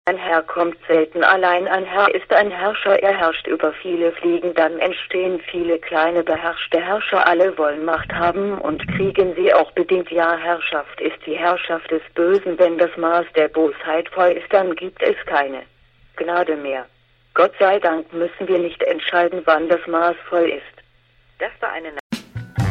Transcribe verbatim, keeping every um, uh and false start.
Ein Herr kommt selten allein, ein Herr ist ein Herrscher, er herrscht über viele Fliegen, dann entstehen viele kleine beherrschte Herrscher, alle wollen Macht haben und kriegen sie auch bedingt. Ja, Herrschaft ist die Herrschaft des Bösen, wenn das Maß der Bosheit voll ist, dann gibt es keine Gnade mehr. Gott sei Dank müssen wir nicht entscheiden, wann das Maß voll ist. Das war eine